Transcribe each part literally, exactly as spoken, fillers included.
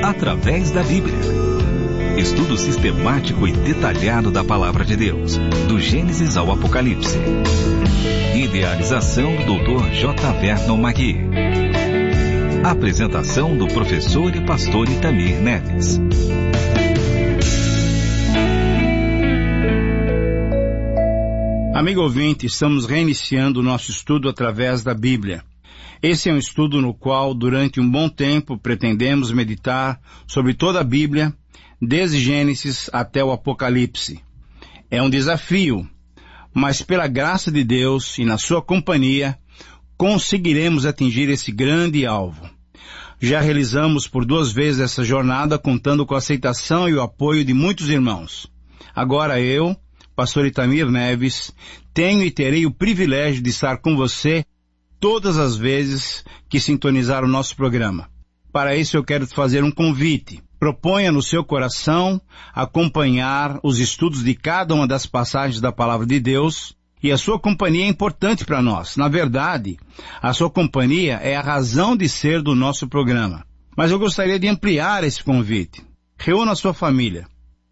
através da Bíblia. Estudo sistemático e detalhado da Palavra de Deus, do Gênesis ao Apocalipse. Idealização do doutor J. Vernon Magui. Apresentação do professor e pastor Itamir Neves. Amigo ouvinte, estamos reiniciando o nosso estudo através da Bíblia. Esse é um estudo no qual, durante um bom tempo, pretendemos meditar sobre toda a Bíblia, desde Gênesis até o Apocalipse. É um desafio, mas pela graça de Deus e na sua companhia, conseguiremos atingir esse grande alvo. Já realizamos por duas vezes essa jornada, contando com a aceitação e o apoio de muitos irmãos. Agora eu, pastor Itamir Neves, tenho e terei o privilégio de estar com você todas as vezes que sintonizar o nosso programa. Para isso eu quero te fazer um convite. Proponha no seu coração acompanhar os estudos de cada uma das passagens da Palavra de Deus, e a sua companhia é importante para nós. Na verdade, a sua companhia é a razão de ser do nosso programa. Mas eu gostaria de ampliar esse convite. Reúna a sua família.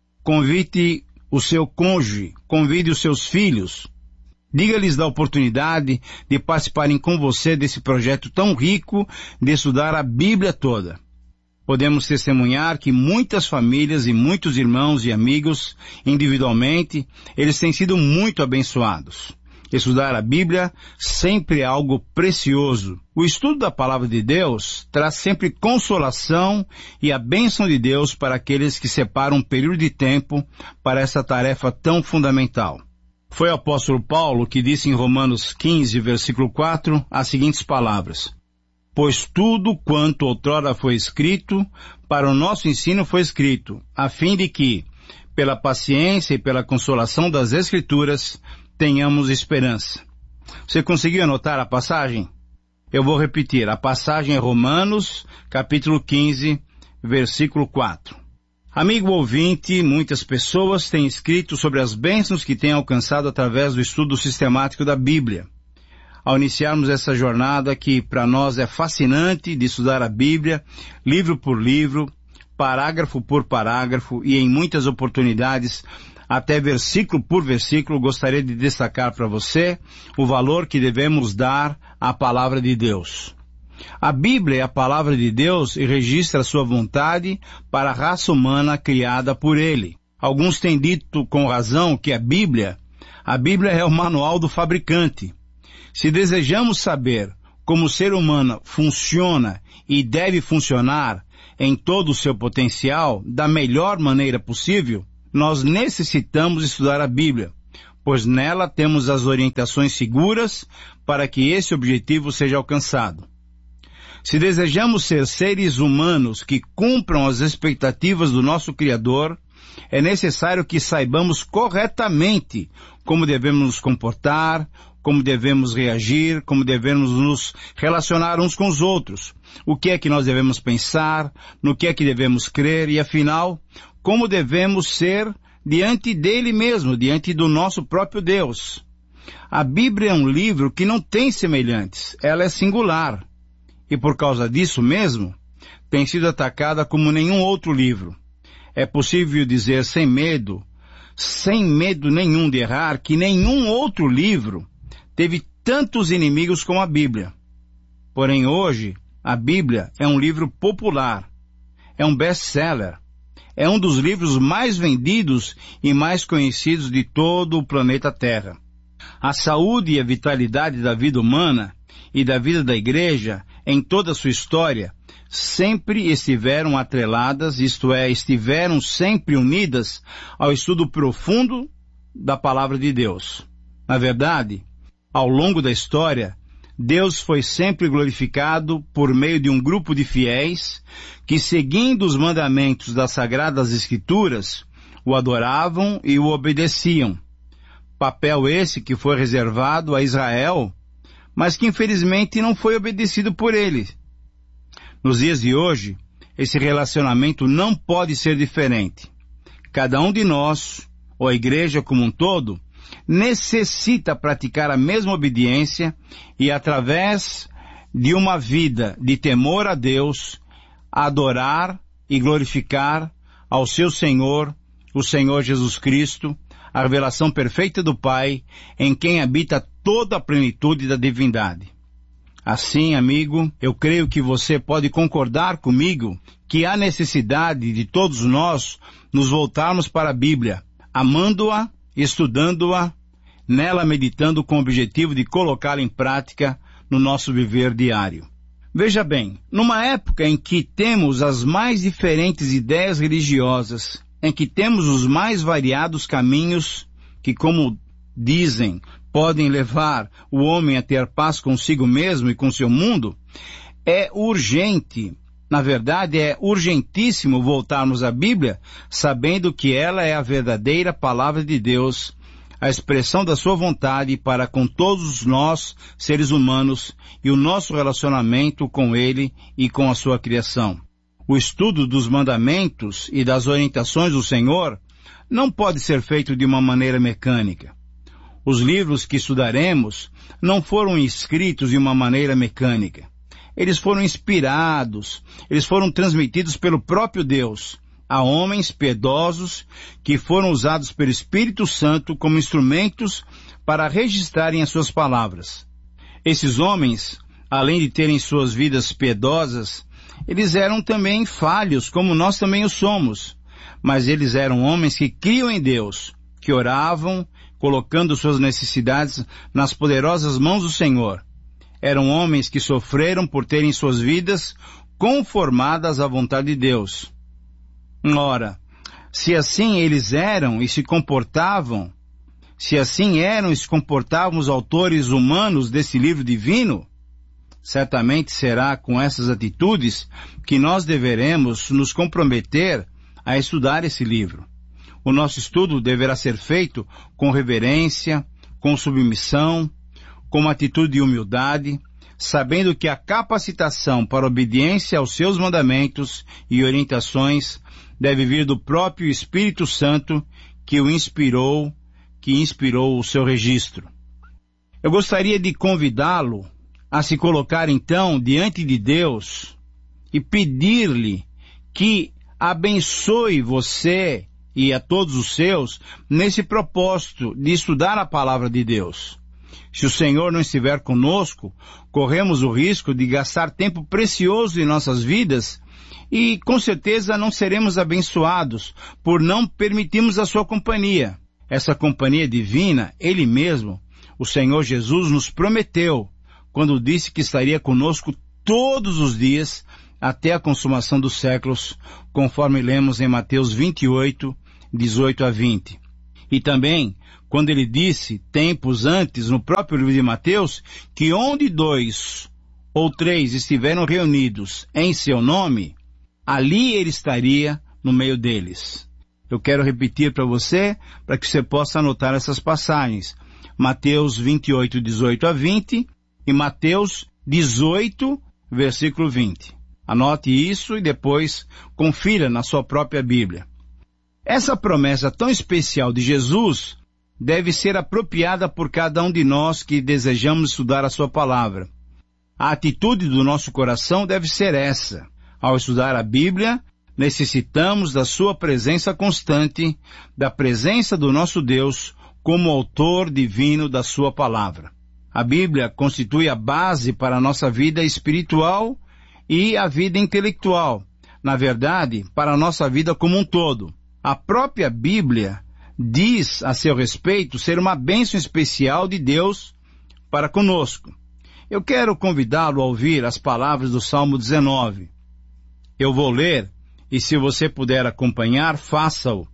Convite o seu cônjuge. Convide os seus filhos. Diga-lhes da oportunidade de participarem com você desse projeto tão rico de estudar a Bíblia toda. Podemos testemunhar que muitas famílias e muitos irmãos e amigos, individualmente, eles têm sido muito abençoados. Estudar a Bíblia sempre é algo precioso. O estudo da Palavra de Deus traz sempre consolação e a bênção de Deus para aqueles que separam um período de tempo para essa tarefa tão fundamental. Foi o apóstolo Paulo que disse em Romanos quinze, versículo quatro, as seguintes palavras: Pois tudo quanto outrora foi escrito, para o nosso ensino foi escrito, a fim de que, pela paciência e pela consolação das Escrituras, tenhamos esperança. Você conseguiu anotar a passagem? Eu vou repetir, a passagem é Romanos, capítulo quinze, versículo quatro. Amigo ouvinte, muitas pessoas têm escrito sobre as bênçãos que têm alcançado através do estudo sistemático da Bíblia. Ao iniciarmos essa jornada que para nós é fascinante de estudar a Bíblia, livro por livro, parágrafo por parágrafo e em muitas oportunidades, até versículo por versículo, gostaria de destacar para você o valor que devemos dar à Palavra de Deus. A Bíblia é a Palavra de Deus e registra a sua vontade para a raça humana criada por Ele. Alguns têm dito com razão que a Bíblia, a Bíblia é o manual do fabricante. Se desejamos saber como o ser humano funciona e deve funcionar em todo o seu potencial, da melhor maneira possível, nós necessitamos estudar a Bíblia, pois nela temos as orientações seguras para que esse objetivo seja alcançado. Se desejamos ser seres humanos que cumpram as expectativas do nosso Criador, é necessário que saibamos corretamente como devemos nos comportar, como devemos reagir, como devemos nos relacionar uns com os outros, o que é que nós devemos pensar, no que é que devemos crer e, afinal, como devemos ser diante dele mesmo, diante do nosso próprio Deus. A Bíblia é um livro que não tem semelhantes, ela é singular. E por causa disso mesmo, tem sido atacada como nenhum outro livro. É possível dizer sem medo, sem medo nenhum de errar, que nenhum outro livro teve tantos inimigos como a Bíblia. Porém hoje, a Bíblia é um livro popular, é um best-seller, é um dos livros mais vendidos e mais conhecidos de todo o planeta Terra. A saúde e a vitalidade da vida humana e da vida da igreja, em toda a sua história, sempre estiveram atreladas, isto é, estiveram sempre unidas ao estudo profundo da Palavra de Deus. Na verdade, ao longo da história, Deus foi sempre glorificado por meio de um grupo de fiéis que, seguindo os mandamentos das Sagradas Escrituras, o adoravam e o obedeciam. Papel esse que foi reservado a Israel, mas que infelizmente não foi obedecido por ele. Nos dias de hoje, esse relacionamento não pode ser diferente. Cada um de nós, ou a igreja como um todo, necessita praticar a mesma obediência e, através de uma vida de temor a Deus, adorar e glorificar ao seu Senhor, o Senhor Jesus Cristo, a revelação perfeita do Pai, em quem habita toda a plenitude da divindade. Assim, amigo, eu creio que você pode concordar comigo que há necessidade de todos nós nos voltarmos para a Bíblia, amando-a, estudando-a, nela meditando com o objetivo de colocá-la em prática no nosso viver diário. Veja bem, numa época em que temos as mais diferentes ideias religiosas, em que temos os mais variados caminhos que, como dizem, podem levar o homem a ter paz consigo mesmo e com seu mundo, é urgente, na verdade é urgentíssimo voltarmos à Bíblia, sabendo que ela é a verdadeira palavra de Deus, a expressão da sua vontade para com todos nós, seres humanos, e o nosso relacionamento com Ele e com a sua criação. O estudo dos mandamentos e das orientações do Senhor não pode ser feito de uma maneira mecânica. Os livros que estudaremos não foram escritos de uma maneira mecânica. Eles foram inspirados, eles foram transmitidos pelo próprio Deus a homens piedosos que foram usados pelo Espírito Santo como instrumentos para registrarem as suas palavras. Esses homens, além de terem suas vidas piedosas, eles eram também falhos, como nós também o somos. Mas eles eram homens que criam em Deus, que oravam, colocando suas necessidades nas poderosas mãos do Senhor. Eram homens que sofreram por terem suas vidas conformadas à vontade de Deus. Ora, se assim eles eram e se comportavam, se assim eram e se comportavam os autores humanos desse livro divino, certamente será com essas atitudes que nós deveremos nos comprometer a estudar esse livro. O nosso estudo deverá ser feito com reverência, com submissão, com uma atitude de humildade, sabendo que a capacitação para a obediência aos seus mandamentos e orientações deve vir do próprio Espírito Santo que o inspirou, que inspirou o seu registro. Eu gostaria de convidá-lo a se colocar então diante de Deus e pedir-lhe que abençoe você e a todos os seus nesse propósito de estudar a palavra de Deus. Se o Senhor não estiver conosco, corremos o risco de gastar tempo precioso em nossas vidas e com certeza não seremos abençoados por não permitirmos a sua companhia. Essa companhia divina, Ele mesmo, o Senhor Jesus, nos prometeu quando disse que estaria conosco todos os dias até a consumação dos séculos, conforme lemos em Mateus vinte e oito, dezoito a vinte. E também, quando ele disse, tempos antes, no próprio livro de Mateus, que onde dois ou três estiveram reunidos em seu nome, ali ele estaria no meio deles. Eu quero repetir para você, para que você possa anotar essas passagens. Mateus vinte e oito, dezoito a vinte e Mateus dezoito, versículo vinte. Anote isso e depois confira na sua própria Bíblia. Essa promessa tão especial de Jesus deve ser apropriada por cada um de nós que desejamos estudar a sua palavra. A atitude do nosso coração deve ser essa. Ao estudar a Bíblia, necessitamos da sua presença constante, da presença do nosso Deus como autor divino da sua palavra. A Bíblia constitui a base para a nossa vida espiritual e a vida intelectual. Na verdade, para a nossa vida como um todo. A própria Bíblia diz a seu respeito ser uma bênção especial de Deus para conosco. Eu quero convidá-lo a ouvir as palavras do Salmo dezenove. Eu vou ler, e se você puder acompanhar, faça-o.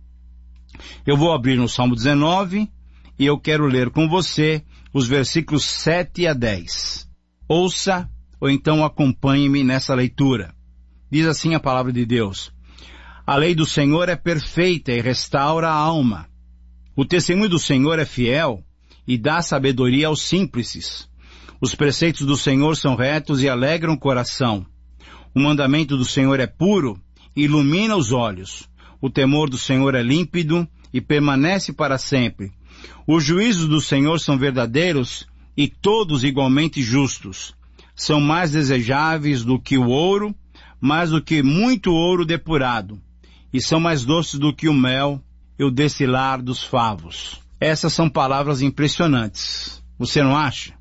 Eu vou abrir no Salmo dezenove, e eu quero ler com você os versículos sete a dez. Ouça, ou então acompanhe-me nessa leitura. Diz assim a palavra de Deus. A lei do Senhor é perfeita e restaura a alma. O testemunho do Senhor é fiel e dá sabedoria aos simples. Os preceitos do Senhor são retos e alegram o coração. O mandamento do Senhor é puro e ilumina os olhos. O temor do Senhor é límpido e permanece para sempre. Os juízos do Senhor são verdadeiros e todos igualmente justos. São mais desejáveis do que o ouro, mais do que muito ouro depurado, e são mais doces do que o mel e o destilar dos favos. Essas são palavras impressionantes. Você não acha?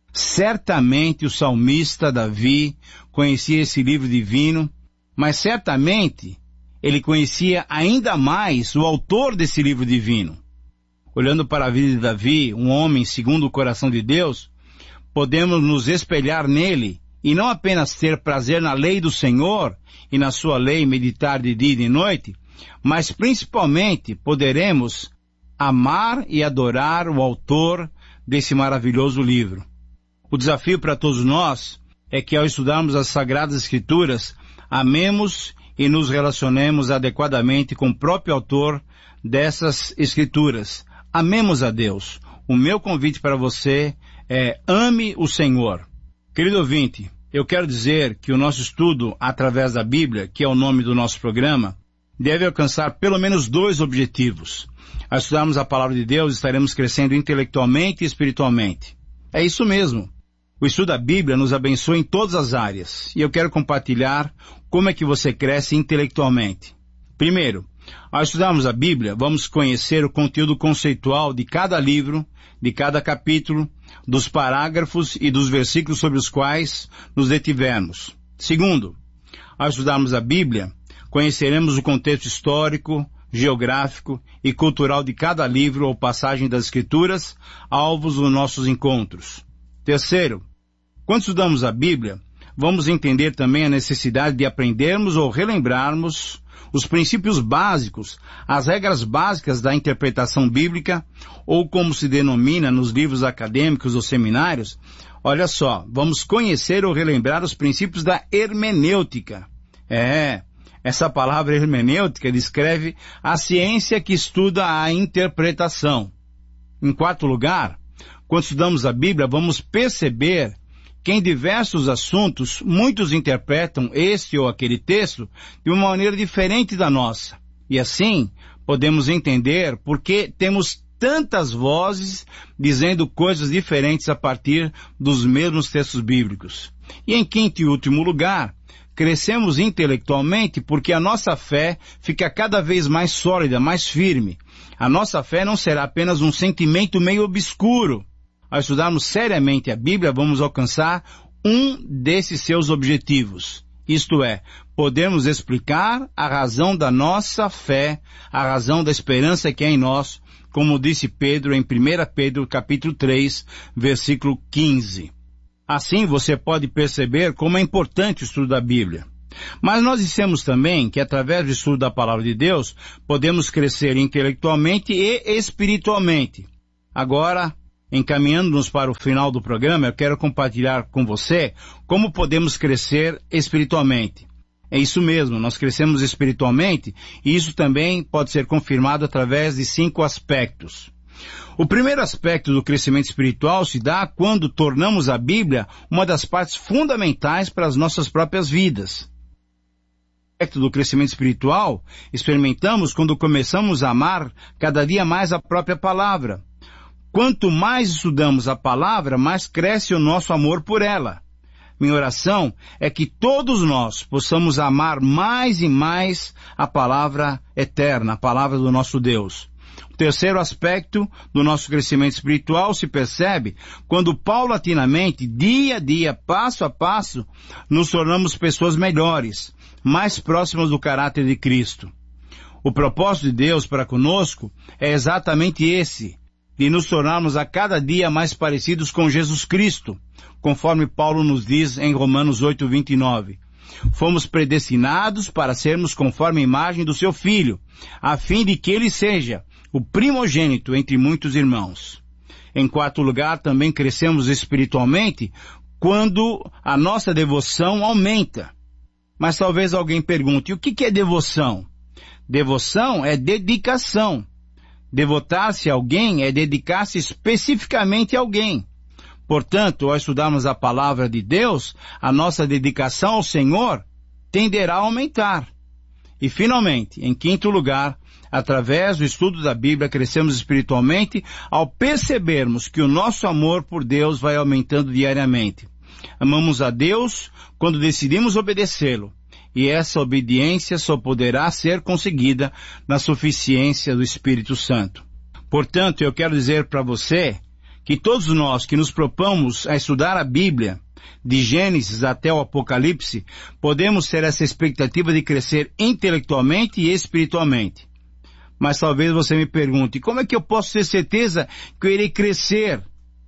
Certamente o salmista Davi conhecia esse livro divino, mas certamente ele conhecia ainda mais o autor desse livro divino. Olhando para a vida de Davi, um homem segundo o coração de Deus, podemos nos espelhar nele e não apenas ter prazer na lei do Senhor e na sua lei meditar de dia e de noite, mas principalmente poderemos amar e adorar o autor desse maravilhoso livro. O desafio para todos nós é que ao estudarmos as Sagradas Escrituras, amemos e nos relacionemos adequadamente com o próprio autor dessas Escrituras. Amemos a Deus. O meu convite para você é: ame o Senhor. Querido ouvinte, eu quero dizer que o nosso estudo através da Bíblia, que é o nome do nosso programa, deve alcançar pelo menos dois objetivos. Ao estudarmos a palavra de Deus, estaremos crescendo intelectualmente e espiritualmente. É isso mesmo. O estudo da Bíblia nos abençoa em todas as áreas, e eu quero compartilhar como é que você cresce intelectualmente. Primeiro, ao estudarmos a Bíblia, vamos conhecer o conteúdo conceitual de cada livro, de cada capítulo, dos parágrafos e dos versículos sobre os quais nos detivermos. Segundo, ao estudarmos a Bíblia, conheceremos o contexto histórico, geográfico e cultural de cada livro ou passagem das Escrituras, alvos dos nossos encontros. Terceiro, quando estudamos a Bíblia, vamos entender também a necessidade de aprendermos ou relembrarmos os princípios básicos, as regras básicas da interpretação bíblica, ou como se denomina nos livros acadêmicos ou seminários. Olha só, vamos conhecer ou relembrar os princípios da hermenêutica. É, essa palavra hermenêutica descreve a ciência que estuda a interpretação. Em quarto lugar, quando estudamos a Bíblia, vamos perceber que em diversos assuntos, muitos interpretam este ou aquele texto de uma maneira diferente da nossa. E assim, podemos entender por que temos tantas vozes dizendo coisas diferentes a partir dos mesmos textos bíblicos. E em quinto e último lugar, crescemos intelectualmente porque a nossa fé fica cada vez mais sólida, mais firme. A nossa fé não será apenas um sentimento meio obscuro. Ao estudarmos seriamente a Bíblia, vamos alcançar um desses seus objetivos. Isto é, podemos explicar a razão da nossa fé, a razão da esperança que é em nós, como disse Pedro em primeira Pedro capítulo três, versículo quinze. Assim você pode perceber como é importante o estudo da Bíblia. Mas nós dissemos também que através do estudo da Palavra de Deus, podemos crescer intelectualmente e espiritualmente. Agora, encaminhando-nos para o final do programa, eu quero compartilhar com você como podemos crescer espiritualmente. É isso mesmo, nós crescemos espiritualmente e isso também pode ser confirmado através de cinco aspectos. O primeiro aspecto do crescimento espiritual se dá quando tornamos a Bíblia uma das partes fundamentais para as nossas próprias vidas. O aspecto do crescimento espiritual experimentamos quando começamos a amar cada dia mais a própria palavra. Quanto mais estudamos a palavra, mais cresce o nosso amor por ela. Minha oração é que todos nós possamos amar mais e mais a palavra eterna, a palavra do nosso Deus. O terceiro aspecto do nosso crescimento espiritual se percebe quando paulatinamente, dia a dia, passo a passo, nos tornamos pessoas melhores, mais próximas do caráter de Cristo. O propósito de Deus para conosco é exatamente esse, de nos tornarmos a cada dia mais parecidos com Jesus Cristo, conforme Paulo nos diz em Romanos oito, vinte e nove. Fomos predestinados para sermos conforme a imagem do seu Filho, a fim de que ele seja o primogênito entre muitos irmãos. Em quarto lugar, também crescemos espiritualmente quando a nossa devoção aumenta. Mas talvez alguém pergunte, o que é devoção? Devoção é dedicação. Devotar-se a alguém é dedicar-se especificamente a alguém. Portanto, ao estudarmos a palavra de Deus, a nossa dedicação ao Senhor tenderá a aumentar. E, finalmente, em quinto lugar, através do estudo da Bíblia, crescemos espiritualmente ao percebermos que o nosso amor por Deus vai aumentando diariamente. Amamos a Deus quando decidimos obedecê-lo. e essa obediência só poderá ser conseguida na suficiência do Espírito Santo. Portanto, eu quero dizer para você que todos nós que nos propomos a estudar a Bíblia, de Gênesis até o Apocalipse, podemos ter essa expectativa de crescer intelectualmente e espiritualmente. Mas talvez você me pergunte, como é que eu posso ter certeza que eu irei crescer?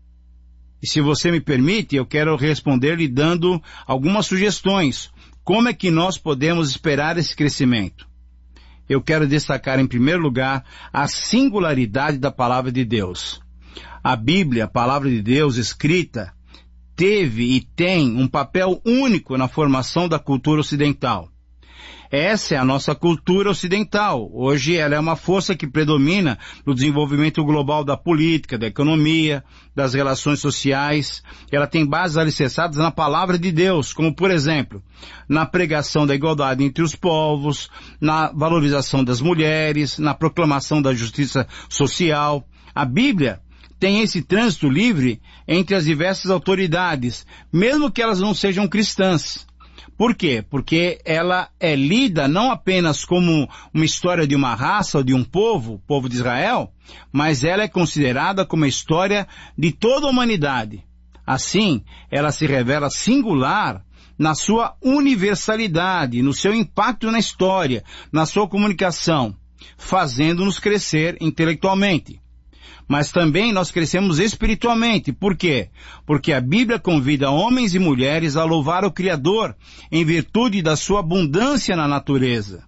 E se você me permite, eu quero responder lhe dando algumas sugestões. Como é que nós podemos esperar esse crescimento? Eu quero destacar em primeiro lugar a singularidade da Palavra de Deus. A Bíblia, a Palavra de Deus escrita, teve e tem um papel único na formação da cultura ocidental. Essa é a nossa cultura ocidental. Hoje ela é uma força que predomina no desenvolvimento global da política, da economia, das relações sociais. Ela tem bases alicerçadas na Palavra de Deus, como por exemplo, na pregação da igualdade entre os povos, na valorização das mulheres, na proclamação da justiça social. A Bíblia tem esse trânsito livre entre as diversas autoridades, mesmo que elas não sejam cristãs. Por quê? Porque ela é lida não apenas como uma história de uma raça ou de um povo, o povo de Israel, mas ela é considerada como a história de toda a humanidade. Assim, ela se revela singular na sua universalidade, no seu impacto na história, na sua comunicação, fazendo-nos crescer intelectualmente. Mas também nós crescemos espiritualmente. Por quê? Porque a Bíblia convida homens e mulheres a louvar o Criador em virtude da sua abundância na natureza.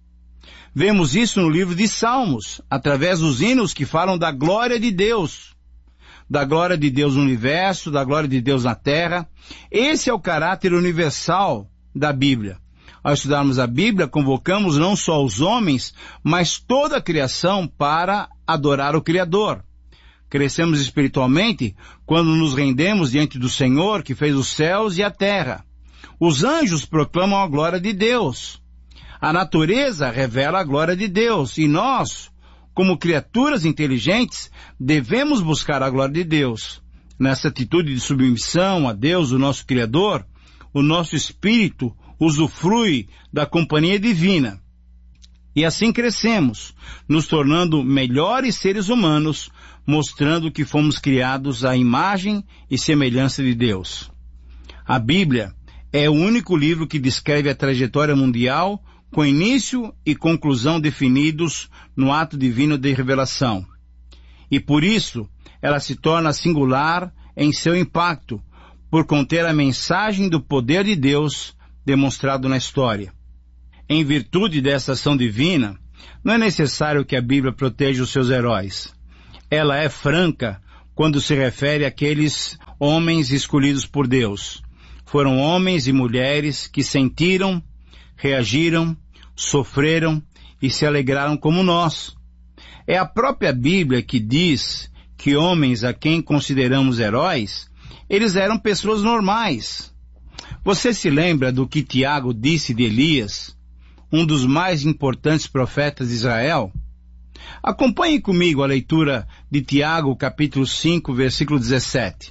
Vemos isso no livro de Salmos, através dos hinos que falam da glória de Deus. Da glória de Deus no universo, da glória de Deus na terra. Esse é o caráter universal da Bíblia. Ao estudarmos a Bíblia, convocamos não só os homens, mas toda a criação para adorar o Criador. Crescemos espiritualmente quando nos rendemos diante do Senhor que fez os céus e a terra. Os anjos proclamam a glória de Deus. A natureza revela a glória de Deus. E nós, como criaturas inteligentes, devemos buscar a glória de Deus. Nessa atitude de submissão a Deus, o nosso Criador, o nosso espírito usufrui da companhia divina. E assim crescemos, nos tornando melhores seres humanos, mostrando que fomos criados à imagem e semelhança de Deus. A Bíblia é o único livro que descreve a trajetória mundial com início e conclusão definidos no ato divino de revelação. E por isso, ela se torna singular em seu impacto, por conter a mensagem do poder de Deus demonstrado na história. Em virtude dessa ação divina, não é necessário que a Bíblia proteja os seus heróis. Ela é franca quando se refere àqueles homens escolhidos por Deus. Foram homens e mulheres que sentiram, reagiram, sofreram e se alegraram como nós. É a própria Bíblia que diz que homens a quem consideramos heróis, eles eram pessoas normais. Você se lembra do que Tiago disse de Elias, um dos mais importantes profetas de Israel? Acompanhe comigo a leitura de Tiago, capítulo cinco, versículo dezessete.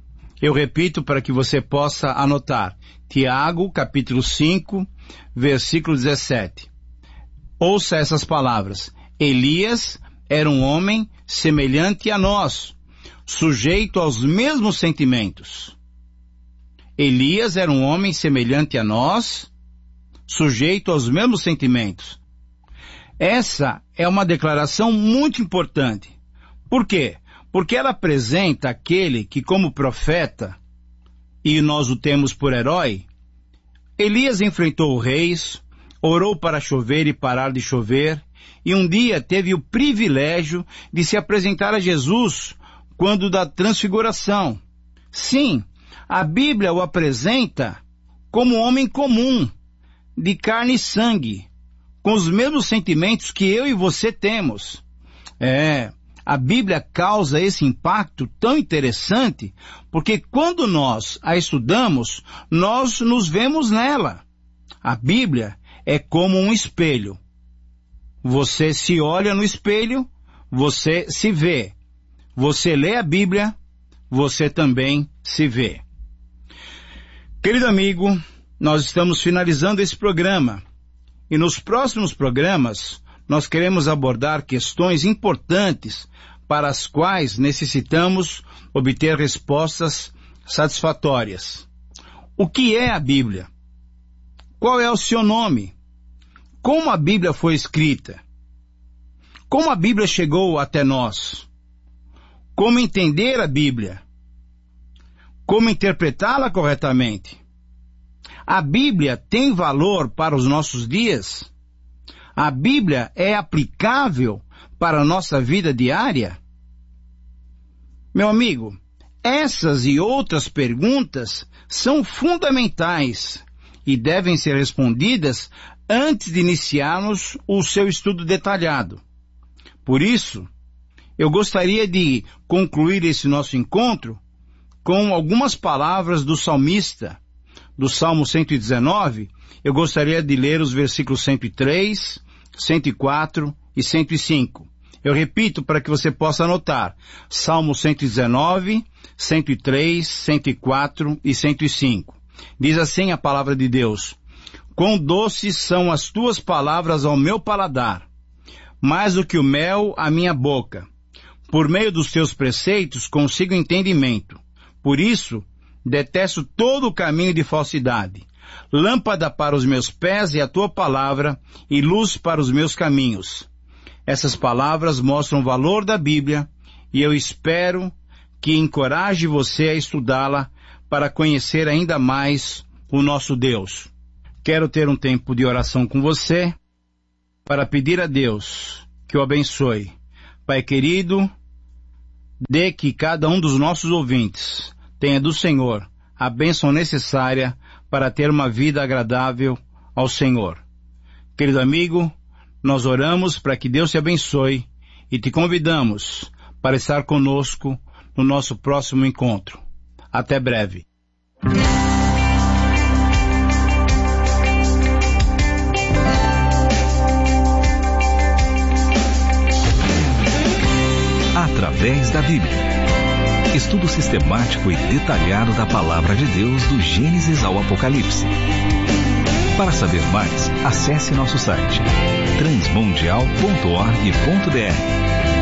Eu repito para que você possa anotar. Tiago, capítulo cinco, versículo dezessete. Ouça essas palavras. Elias era um homem semelhante a nós, sujeito aos mesmos sentimentos. Elias era um homem semelhante a nós, sujeito aos mesmos sentimentos. Essa é uma declaração muito importante. Por quê? Porque ela apresenta aquele que, como profeta, e nós o temos por herói, Elias enfrentou reis, orou para chover e parar de chover, e um dia teve o privilégio de se apresentar a Jesus quando da transfiguração. Sim, a Bíblia o apresenta como homem comum, de carne e sangue, com os mesmos sentimentos que eu e você temos. É, a Bíblia causa esse impacto tão interessante, porque quando nós a estudamos, nós nos vemos nela. A Bíblia é como um espelho. Você se olha no espelho, você se vê. Você lê a Bíblia, você também se vê. Querido amigo, nós estamos finalizando esse programa. E nos próximos programas, nós queremos abordar questões importantes para as quais necessitamos obter respostas satisfatórias. O que é a Bíblia? Qual é o seu nome? Como a Bíblia foi escrita? Como a Bíblia chegou até nós? Como entender a Bíblia? Como interpretá-la corretamente? A Bíblia tem valor para os nossos dias? A Bíblia é aplicável para a nossa vida diária? Meu amigo, essas e outras perguntas são fundamentais e devem ser respondidas antes de iniciarmos o seu estudo detalhado. Por isso, eu gostaria de concluir esse nosso encontro com algumas palavras do salmista. Do Salmo cento e dezenove, eu gostaria de ler os versículos cento e três, cento e quatro e cento e cinco. Eu repito para que você possa anotar. Salmo cento e dezenove, cento e três, cento e quatro e cento e cinco. Diz assim a palavra de Deus: quão doces são as tuas palavras ao meu paladar, mais do que o mel à minha boca. Por meio dos teus preceitos consigo entendimento. Por isso, detesto todo o caminho de falsidade. Lâmpada para os meus pés é a tua palavra e luz para os meus caminhos. Essas palavras mostram o valor da Bíblia e eu espero que encoraje você a estudá-la para conhecer ainda mais o nosso Deus. Quero ter um tempo de oração com você para pedir a Deus que o abençoe. Pai querido, dê que cada um dos nossos ouvintes tenha do Senhor a bênção necessária para ter uma vida agradável ao Senhor. Querido amigo, nós oramos para que Deus te abençoe e te convidamos para estar conosco no nosso próximo encontro. Até breve. Através da Bíblia. Estudo sistemático e detalhado da Palavra de Deus do Gênesis ao Apocalipse. Para saber mais, acesse nosso site transmundial ponto org ponto br.